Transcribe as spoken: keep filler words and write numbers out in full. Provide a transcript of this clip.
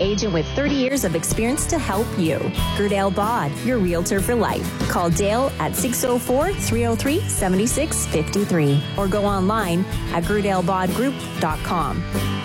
agent with thirty years of experience to help you. Gerdale Bod, your realtor for life. Call Dale at six oh four, three oh three, seven six five three or go online at gerdale bod group dot com.